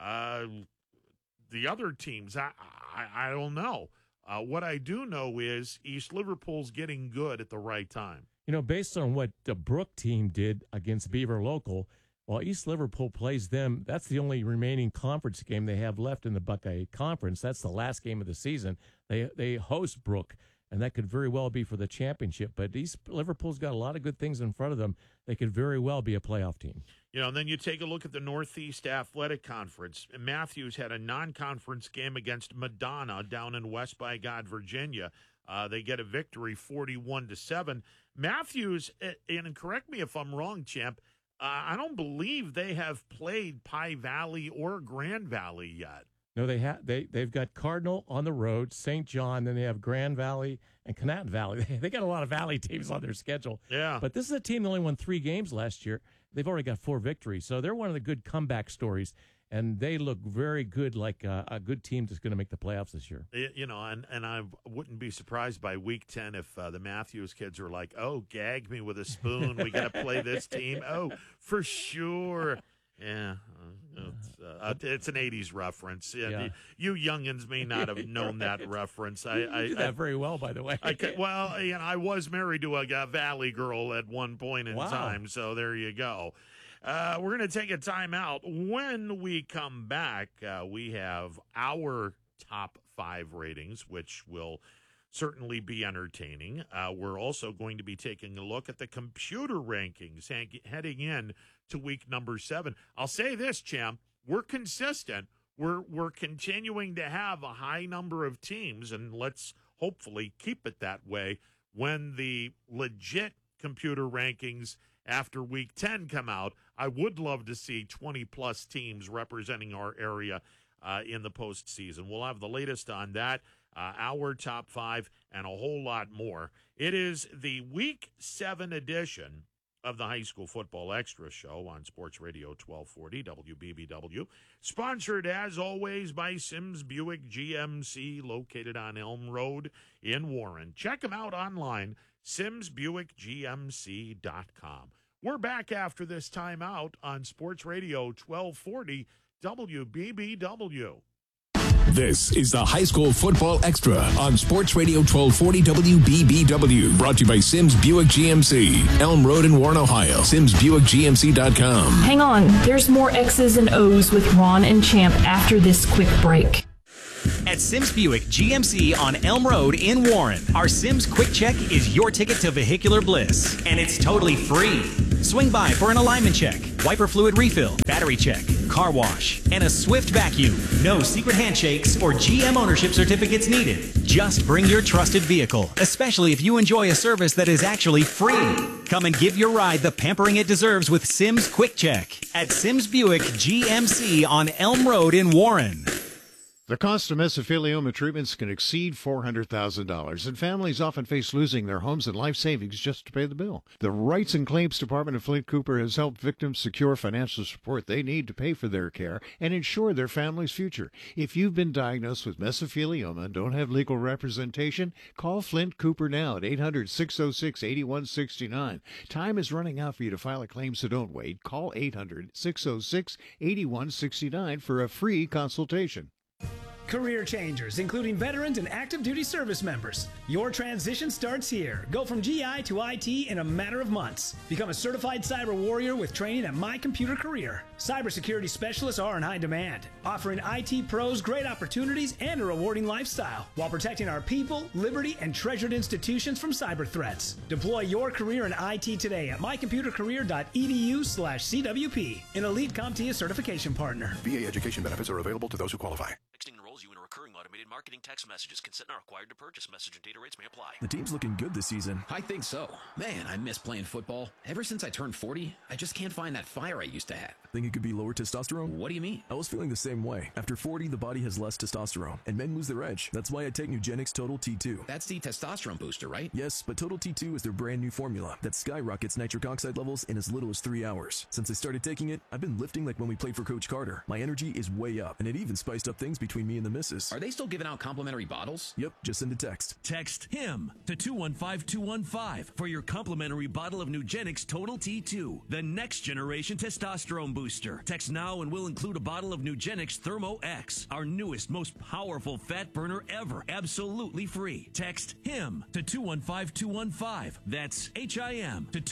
The other teams, I don't know. What I do know is East Liverpool's getting good at the right time. You know, based on what the Brook team did against Beaver Local, while East Liverpool plays them, that's the only remaining conference game they have left in the Buckeye Conference. That's the last game of the season. They host Brook, and that could very well be for the championship. But East Liverpool's got a lot of good things in front of them. They could very well be a playoff team. You know, and then you take a look at the Northeast Athletic Conference. Matthews had a non-conference game against Madonna down in West by God, Virginia. They get a victory 41-7. Matthews, and correct me if I'm wrong, Champ, I don't believe they have played Pie Valley or Grand Valley yet. No, they've got Cardinal on the road, St. John, then they have Grand Valley and Canton Valley. They got a lot of Valley teams on their schedule. Yeah. But this is a team that only won 3 games last year. They've already got 4 victories. So they're one of the good comeback stories, and they look very good, like a good team that's going to make the playoffs this year. You know, and I wouldn't be surprised by week 10 if the Matthews kids are like, oh, gag me with a spoon. We got to play this team. Oh, for sure. Yeah, it's an 80s reference. Yeah. You youngins may not have known that reference. I did that very well, by the way. I was married to a Valley girl at one point in time, so there you go. We're going to take a time out. When we come back, we have our top 5 ratings, which will certainly be entertaining. We're also going to be taking a look at the computer rankings heading in to week number 7. I'll say this, Champ, we're consistent. We're continuing to have a high number of teams, and let's hopefully keep it that way when the legit computer rankings after week 10 come out. I would love to see 20-plus teams representing our area in the postseason. We'll have the latest on that, our top 5, and a whole lot more. It is the Week 7 edition of the High School Football Extra Show on Sports Radio 1240 WBBW. Sponsored, as always, by Sims Buick GMC, located on Elm Road in Warren. Check them out online, simsbuickgmc.com. We're back after this timeout on Sports Radio 1240 WBBW. This is the High School Football Extra on Sports Radio 1240 WBBW. Brought to you by Sims Buick GMC, Elm Road in Warren, Ohio. SimsBuickGMC.com. Hang on, there's more X's and O's with Ron and Champ after this quick break. At Sims Buick GMC on Elm Road in Warren, our Sims Quick Check is your ticket to vehicular bliss, and it's totally free. Swing by for an alignment check, wiper fluid refill, battery check, car wash, and a swift vacuum. No secret handshakes or GM ownership certificates needed. Just bring your trusted vehicle, especially if you enjoy a service that is actually free. Come and give your ride the pampering it deserves with Sims Quick Check at Sims Buick GMC on Elm Road in Warren. The cost of mesothelioma treatments can exceed $400,000, and families often face losing their homes and life savings just to pay the bill. The Rights and Claims Department of Flint Cooper has helped victims secure financial support they need to pay for their care and ensure their family's future. If you've been diagnosed with mesothelioma and don't have legal representation, call Flint Cooper now at 800-606-8169. Time is running out for you to file a claim, so don't wait. Call 800-606-8169 for a free consultation. Career changers, including veterans and active duty service members. Your transition starts here. Go from GI to IT in a matter of months. Become a certified cyber warrior with training at My Computer Career. Cybersecurity specialists are in high demand, offering IT pros great opportunities and a rewarding lifestyle while protecting our people, liberty, and treasured institutions from cyber threats. Deploy your career in IT today at mycomputercareer.edu/CWP, an elite CompTIA certification partner. VA education benefits are available to those who qualify. Texting enrolls you in a recurring automated marketing text messages. Consent not required to purchase. Message and data rates may apply. The team's looking good this season. I think so. Man, I miss playing football. Ever since I turned 40, I just can't find that fire I used to have. Think it could be lower testosterone? What do you mean? I was feeling the same way. After 40, the body has less testosterone, and men lose their edge. That's why I take Nugenix Total T2. That's the testosterone booster, right? Yes, but Total T2 is their brand new formula that skyrockets nitric oxide levels in as little as 3 hours. Since I started taking it, I've been lifting like when we played for Coach Carter. My energy is way up, and it even spiced up things between me and the missus. Are they still giving out complimentary bottles? Yep, just send a text. Text HIM to 215-215 for your complimentary bottle of Nugenix Total T2, the next generation testosterone booster. Text now and we'll include a bottle of Nugenix Thermo X, our newest, most powerful fat burner ever, absolutely free. Text HIM to 215-215. That's HIM to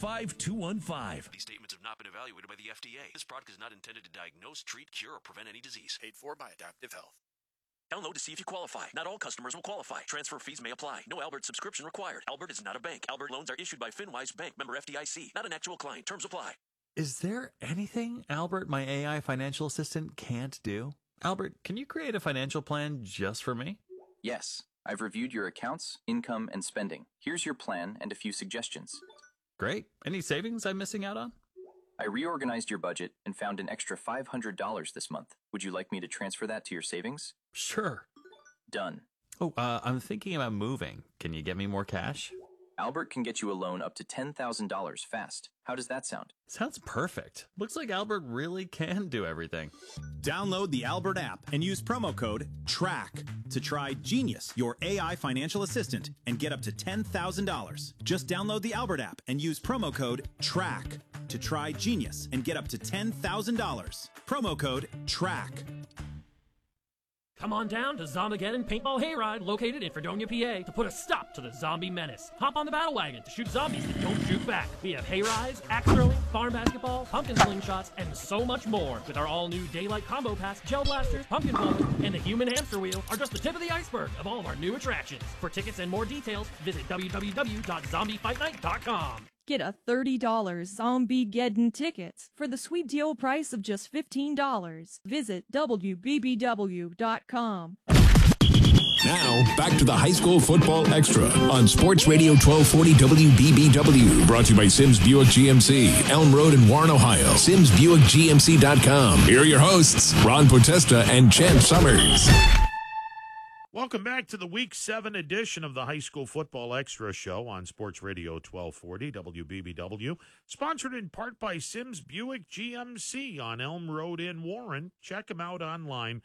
215-215. These statements have not been evaluated by the FDA. This product is not intended to diagnose, treat, cure, or prevent any disease. Paid for by Adaptive Health. Download to see if you qualify. Not all customers will qualify. Transfer fees may apply. No Albert subscription required. Albert is not a bank. Albert loans are issued by FinWise Bank, member FDIC. Not an actual client. Terms apply. Is there anything Albert, my AI financial assistant, can't do? Albert, can you create a financial plan just for me? Yes. I've reviewed your accounts, income, and spending. Here's your plan and a few suggestions. Great. Any savings I'm missing out on? I reorganized your budget and found an extra $500 this month. Would you like me to transfer that to your savings? Sure. Done. Oh, I'm thinking about moving. Can you get me more cash? Albert can get you a loan up to $10,000 fast. How does that sound? Sounds perfect. Looks like Albert really can do everything. Download the Albert app and use promo code TRACK to try Genius, your AI financial assistant, and get up to $10,000. Just download the Albert app and use promo code TRACK to try Genius and get up to $10,000. Promo code TRACK. Come on down to Zomageddon Paintball Hayride, located in Fredonia, PA, to put a stop to the zombie menace. Hop on the battle wagon to shoot zombies that don't shoot back. We have hayrides, axe throwing, farm basketball, pumpkin slingshots, and so much more. With our all-new Daylight Combo Pass, Gel Blasters, Pumpkin Bowling, and the Human Hamster Wheel are just the tip of the iceberg of all of our new attractions. For tickets and more details, visit www.zombiefightnight.com. Get a $30 Zombie-Geddon tickets for the sweet deal price of just $15. Visit WBBW.com. Now, back to the High School Football Extra on Sports Radio 1240 WBBW. Brought to you by Sims Buick GMC, Elm Road in Warren, Ohio. SimsBuickGMC.com. Here are your hosts, Ron Potesta and Champ Summers. Welcome back to the Week 7 edition of the High School Football Extra Show on Sports Radio 1240 WBBW. Sponsored in part by Sims Buick GMC on Elm Road in Warren. Check them out online,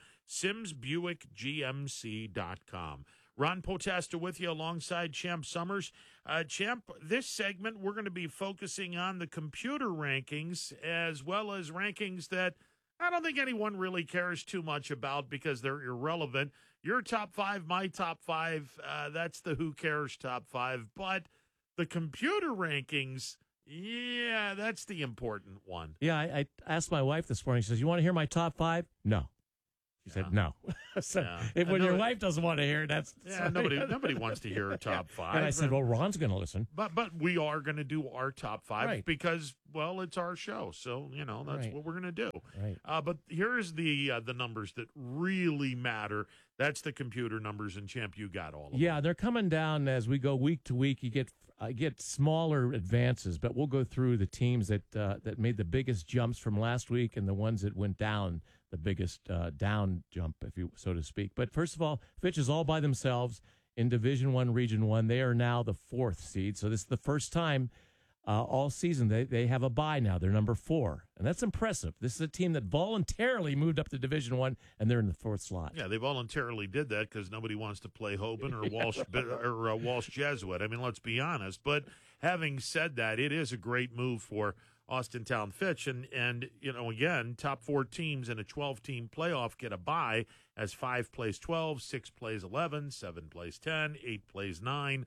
SimsBuickGMC.com. Ron Potesta with you alongside Champ Summers. Champ, this segment we're going to be focusing on the computer rankings as well as rankings that I don't think anyone really cares too much about because they're irrelevant. Your top five, my top five, that's the who cares top five. But the computer rankings, yeah, that's the important one. Yeah, I asked my wife this morning. She says, "You want to hear my top five?" No. She said no. So when your wife doesn't want to hear it, that's nobody wants to hear a top five. And I said, "Well, Ron's going to listen." But we are going to do our top five Right. because, well, it's our show, so that's Right. what we're going to do. Right. But here's the numbers that really matter. That's the computer numbers, and Champ, you got all of them. Yeah, they're coming down as we go week to week. You get smaller advances, but we'll go through the teams that made the biggest jumps from last week and the ones that went down the biggest down jump, if you so to speak. But first of all, Fitch is all by themselves in Division I, Region 1. They are now the 4th seed, so this is the first time all season they have a bye now. They're number 4, and that's impressive. This is a team that voluntarily moved up to Division I, and they're in the 4th slot. Yeah, they voluntarily did that because nobody wants to play Hoban or Walsh Jesuit. I mean, let's be honest. But having said that, it is a great move for Austintown Fitch, and again, top 4 teams in a 12-team playoff get a bye as 5 plays 12, 6 plays 11, 7 plays 10, 8 plays 9.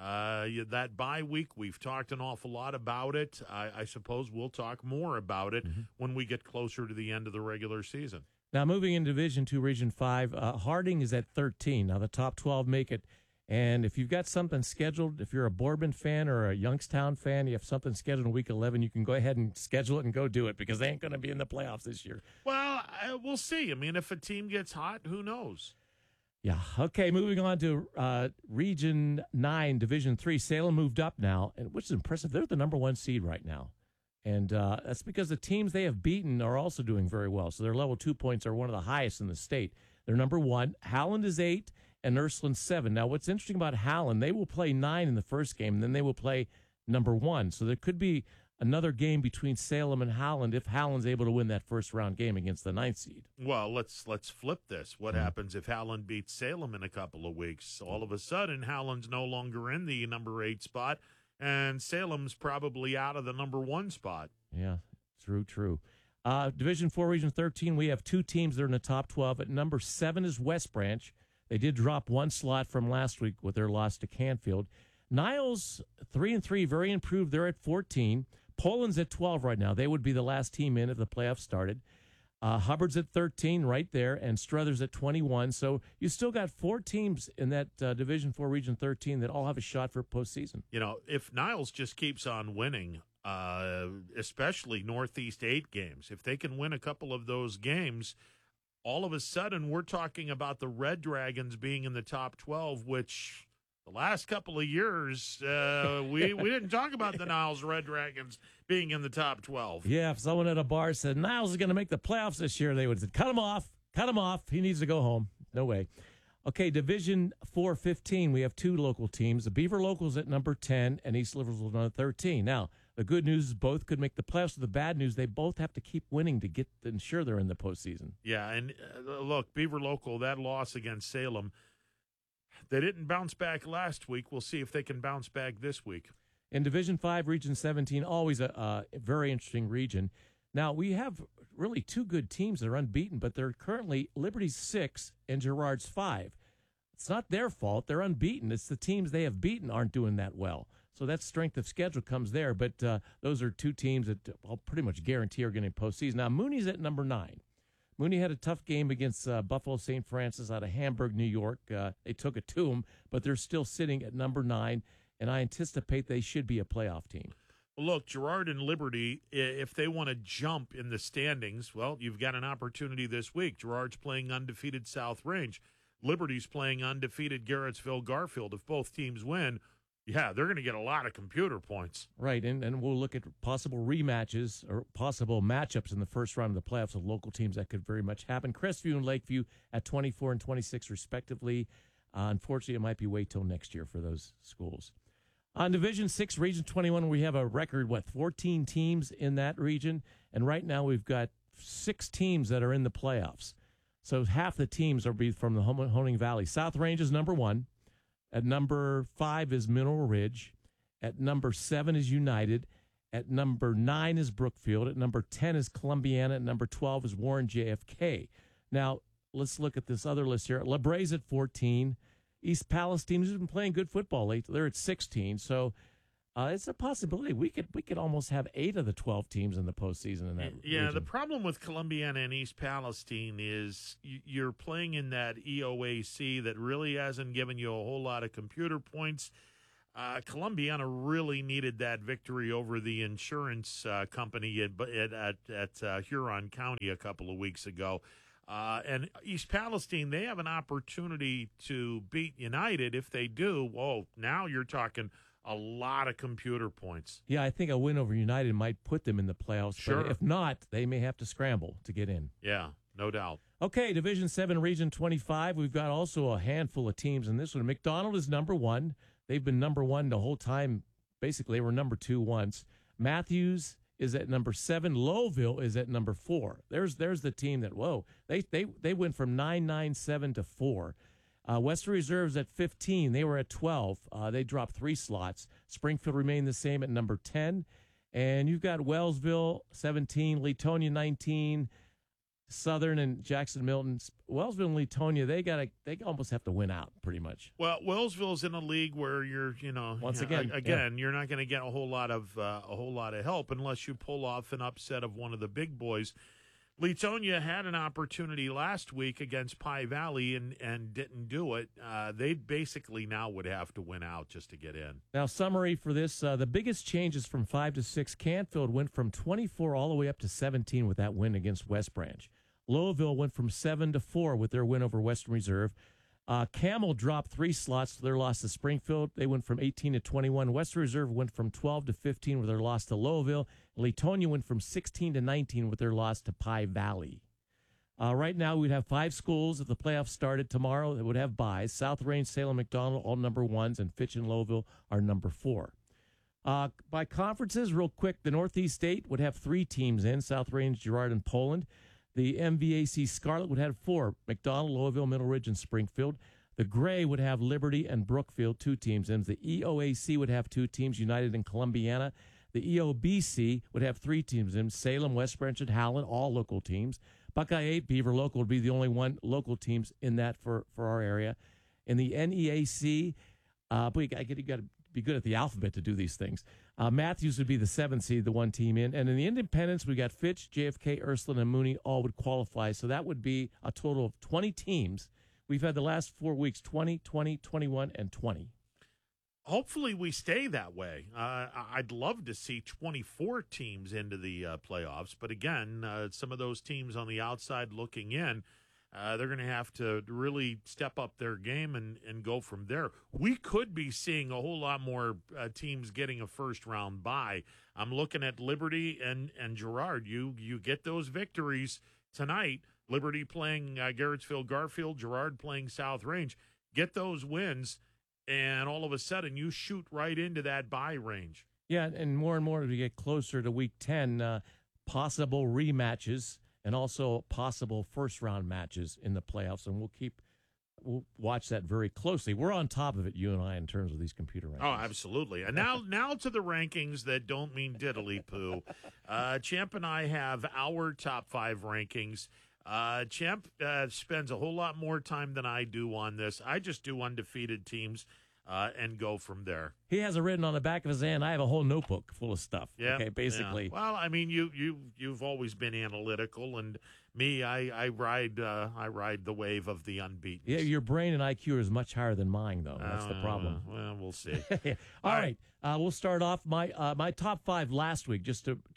That bye week, we've talked an awful lot about it. I suppose we'll talk more about it when we get closer to the end of the regular season. Now, moving in Division II, Region 5, Harding is at 13. Now, the top 12 make it. And if you've got something scheduled, if you're a Boardman fan or a Youngstown fan, you have something scheduled in Week 11, you can go ahead and schedule it and go do it because they ain't going to be in the playoffs this year. Well, we'll see. I mean, if a team gets hot, who knows? Yeah. Okay, moving on to Region 9, Division 3. Salem moved up now, which is impressive. They're the number 1 seed right now. And that's because the teams they have beaten are also doing very well. So their level 2 points are one of the highest in the state. They're number 1. Howland is 8. And Ursuline 7. Now, what's interesting about Howland, they will play 9 in the first game, and then they will play number 1. So there could be another game between Salem and Howland if Howland's able to win that first round game against the 9th seed. Well, let's flip this. What happens if Howland beats Salem in a couple of weeks? All of a sudden, Howland's no longer in the number 8 spot, and Salem's probably out of the number 1 spot. Yeah, true. Division 4, Region 13, we have 2 teams that are in the top 12. At number 7 is West Branch. They did drop 1 slot from last week with their loss to Canfield. Niles, 3-3, very improved. They're at 14. Poland's at 12 right now. They would be the last team in if the playoffs started. Hubbard's at 13 right there, and Struthers at 21. So you still got 4 teams in that Division 4, Region 13 that all have a shot for postseason. If Niles just keeps on winning, especially Northeast 8 games, if they can win a couple of those games, all of a sudden, we're talking about the Red Dragons being in the top 12, which the last couple of years, we didn't talk about the Niles Red Dragons being in the top 12. Yeah, if someone at a bar said, Niles is going to make the playoffs this year, they would have said, cut him off. He needs to go home. No way. Okay, Division 4-15, we have 2 local teams. The Beaver Locals at number 10 and East Liverpool at number 13. Now, the good news is both could make the playoffs. The bad news, they both have to keep winning to ensure they're in the postseason. Yeah, and look, Beaver Local, that loss against Salem, they didn't bounce back last week. We'll see if they can bounce back this week. In Division 5, Region 17, always a very interesting region. Now, we have really 2 good teams that are unbeaten, but they're currently Liberty's 6 and Girard's 5. It's not their fault. They're unbeaten. It's the teams they have beaten aren't doing that well. So that strength of schedule comes there. But those are 2 teams that I'll pretty much guarantee are getting postseason. Now, Mooney's at number 9. Mooney had a tough game against Buffalo St. Francis out of Hamburg, New York. They took it to them, but they're still sitting at number 9, and I anticipate they should be a playoff team. Look, Girard and Liberty, if they want to jump in the standings, well, you've got an opportunity this week. Girard's playing undefeated South Range. Liberty's playing undefeated Garrettsville Garfield. If both teams win, yeah, they're going to get a lot of computer points. Right, and we'll look at possible rematches or possible matchups in the first round of the playoffs of local teams. That could very much happen. Crestview and Lakeview at 24 and 26, respectively. Unfortunately, it might be wait till next year for those schools. On Division 6, Region 21, we have a record, 14 teams in that region. And right now we've got 6 teams that are in the playoffs. So half the teams are from the Honing Valley. South Range is number 1. At number 5 is Mineral Ridge. At number 7 is United. At number 9 is Brookfield. At number 10 is Columbiana. At number 12 is Warren JFK. Now, let's look at this other list here. La Bre's at 14. East Palestine, who's been playing good football lately, they're at 16. So it's a possibility we could almost have 8 of the 12 teams in the postseason in that region. The problem with Columbiana and East Palestine is you're playing in that EOAC that really hasn't given you a whole lot of computer points. Columbiana really needed that victory over the insurance company at Huron County a couple of weeks ago. And East Palestine, they have an opportunity to beat United. If they do, now you're talking a lot of computer points. Yeah, I think a win over United might put them in the playoffs. Sure. But if not, they may have to scramble to get in. Yeah, no doubt. Okay, Division 7, Region 25. We've got also a handful of teams in this one. McDonald is number 1. They've been number 1 the whole time. Basically, they were number 2 once. Matthews is at number 7. Lowville is at number 4. There's the team that, they went from 9-9-7 to 4. Western Reserve's at 15. They were at 12. They dropped 3 slots. Springfield remained the same at number 10. And you've got Wellsville, 17. Leetonia, 19. Southern and Jackson Milton. Wellsville and Leetonia, they almost have to win out pretty much. Well, Wellsville's in a league where you're, once again, you're not going to get a whole lot of help unless you pull off an upset of one of the big boys. Leetonia had an opportunity last week against Pie Valley and didn't do it. They basically now would have to win out just to get in. Now, summary for this, the biggest changes from 5 to 6. Canfield went from 24 all the way up to 17 with that win against West Branch. Lowville went from 7 to 4 with their win over Western Reserve. Camel dropped 3 slots to their loss to Springfield. They went from 18 to 21. Western Reserve went from 12 to 15 with their loss to Lowville. Leetonia went from 16 to 19 with their loss to Pie Valley. Right now, we'd have 5 schools if the playoffs started tomorrow that would have byes. South Range, Salem, McDonald, all number 1s, and Fitch and Lowville are number 4. By conferences, real quick, the Northeast State would have 3 teams in, South Range, Girard, and Poland. The MVAC Scarlet would have 4, McDonald, Louisville, Middle Ridge, and Springfield. The Gray would have Liberty and Brookfield, 2 teams in. The EOAC would have 2 teams, United and Columbiana. The EOBC would have 3 teams in, Salem, West Branch, and Howland, all local teams. Buckeye 8, Beaver Local would be the only one local teams in that for our area. In the NEAC, you got to be good at the alphabet to do these things. Matthews would be the 7th seed, the 1 team in. And in the independents, we got Fitch, JFK, Ursuline, and Mooney all would qualify. So that would be a total of 20 teams. We've had the last 4 weeks, 20, 20, 21, and 20. Hopefully we stay that way. I'd love to see 24 teams into the playoffs. But again, some of those teams on the outside looking in, they're going to have to really step up their game and go from there. We could be seeing a whole lot more teams getting a first-round bye. I'm looking at Liberty and Girard. You get those victories tonight. Liberty playing Garrettsville Garfield, Girard playing South Range. Get those wins, and all of a sudden you shoot right into that bye range. Yeah, and more as we get closer to Week 10, possible rematches and also possible first-round matches in the playoffs, and we'll watch that very closely. We're on top of it, you and I, in terms of these computer rankings. Oh, absolutely. And now to the rankings that don't mean diddly-poo. Champ and I have our top 5 rankings. Champ spends a whole lot more time than I do on this. I just do undefeated teams and go from there. He has it written on the back of his hand. I have a whole notebook full of stuff. Yeah. Okay, basically. Yeah. Well, I mean, you've always been analytical, and me, I ride the wave of the unbeaten. Yeah, your brain and IQ is much higher than mine, though. That's the problem. Well, we'll see. All right. We'll start off my top 5 last week, just to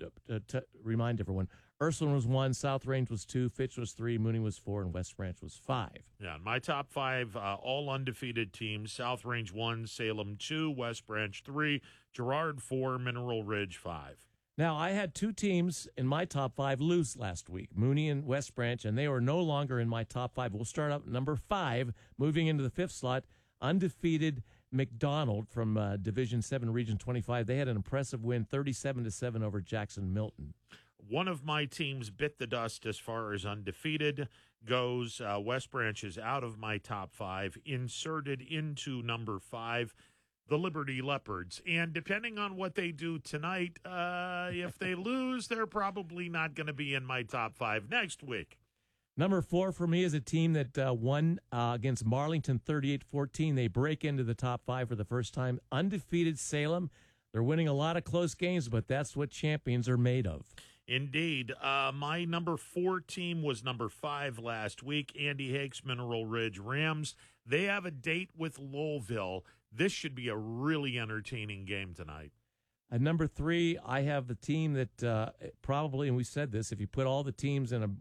remind everyone. Ursuline was 1, South Range was 2, Fitch was 3, Mooney was 4, and West Branch was 5. Yeah, my top 5, all undefeated teams. South Range 1, Salem 2, West Branch 3, Girard 4, Mineral Ridge 5. Now, I had 2 teams in my top 5 lose last week, Mooney and West Branch, and they are no longer in my top 5. We'll start up number 5, moving into the 5th slot, undefeated McDonald from Division 7, Region 25. They had an impressive win, 37-7 over Jackson Milton. One of my teams bit the dust as far as undefeated goes. West Branch is out of my top 5, inserted into number 5. the Liberty Leopards. And depending on what they do tonight, if they lose, they're probably not going to be in my top 5 next week. Number 4 for me is a team that won against Marlington 38-14. They break into the top 5 for the first time. Undefeated Salem. They're winning a lot of close games, but that's what champions are made of. Indeed. My number 4 team was number 5 last week, Andy Hake's Mineral Ridge Rams. They have a date with Lowellville. This should be a really entertaining game tonight. At number 3, I have the team that probably, and we said this, if you put all the teams in a